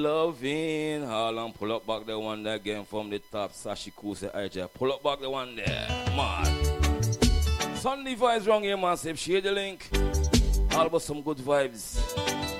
loving. Harlem, pull up back the one there again from the top. Sashi Kuse IJ. Pull up back the one there. Man. Sunday vibes wrong here, massive. Share the link. All about some good vibes.